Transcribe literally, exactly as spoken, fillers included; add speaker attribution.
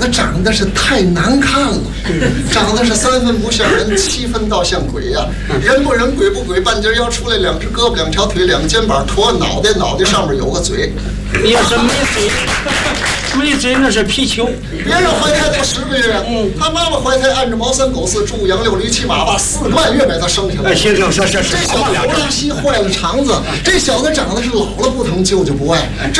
Speaker 1: 子长得是太难看了，长得是三分不像人，七分倒像鬼呀、啊！人不人，鬼不鬼，半截腰出来两只胳膊，两条腿，两个肩膀，驼脑袋，脑袋上面有个嘴。
Speaker 2: 要是没嘴，没嘴那是皮球。
Speaker 1: 别人怀胎都十个月，嗯，他妈妈怀胎按着毛三狗四猪羊六驴七马八四个半月把他生下来。
Speaker 2: 哎，行行，是是是，
Speaker 1: 这小子头拉稀坏了肠子，这小子长得是老了不疼，舅舅不爱。